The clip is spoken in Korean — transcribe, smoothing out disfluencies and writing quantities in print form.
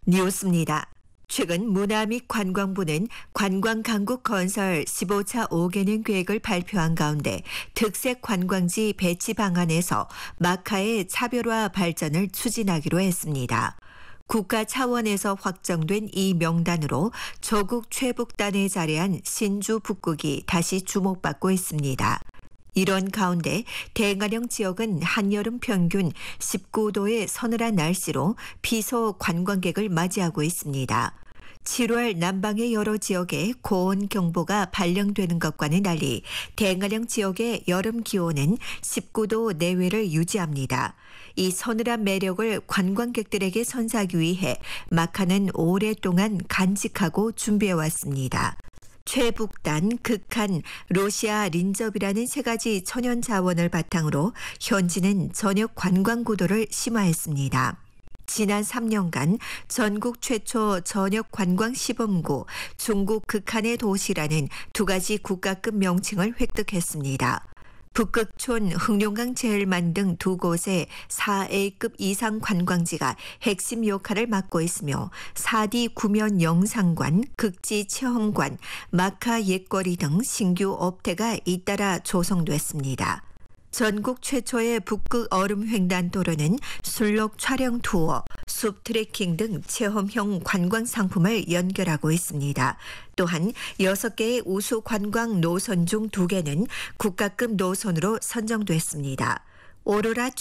뉴스입니다. 최근 문화 및 관광부는 관광 강국 건설 15차 5개년 계획을 발표한 가운데 특색 관광지 배치 방안에서 마카의 차별화 발전을 추진하기로 했습니다. 국가 차원에서 확정된 이 명단으로 조국 최북단에 자리한 신주 북극이 다시 주목받고 있습니다. 이런 가운데 대관령 지역은 한여름 평균 19도의 서늘한 날씨로 피서 관광객을 맞이하고 있습니다. 7월 남방의 여러 지역에 고온경보가 발령되는 것과는 달리 대관령 지역의 여름 기온은 19도 내외를 유지합니다. 이 서늘한 매력을 관광객들에게 선사하기 위해 마카는 오랫동안 간직하고 준비해왔습니다. 최북단, 극한, 러시아 린접이라는 세 가지 천연 자원을 바탕으로 현지는 전역 관광 구도를 심화했습니다. 지난 3년간 전국 최초 전역 관광 시범구 중국 극한의 도시라는 두 가지 국가급 명칭을 획득했습니다. 북극촌, 흑룡강 제일만 등 두 곳의 4A급 이상 관광지가 핵심 역할을 맡고 있으며 4D 구면 영상관, 극지 체험관, 마카 옛거리 등 신규 업태가 잇따라 조성됐습니다. 전국 최초의 북극 얼음 횡단 도로는 술록 촬영 투어, 숲 트레킹 등 체험형 관광 상품을 연결하고 있습니다. 또한 6개의 우수 관광 노선 중 2개는 국가급 노선으로 선정됐습니다. 오로라